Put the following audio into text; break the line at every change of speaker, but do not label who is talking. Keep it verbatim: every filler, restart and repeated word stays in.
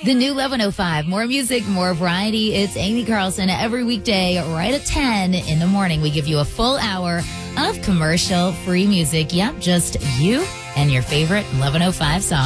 The new eleven oh five. More music, more variety. It's Amy Carlson every weekday right at ten in the morning. We give you a full hour of commercial-free music. Yep, just you and your favorite eleven oh five song.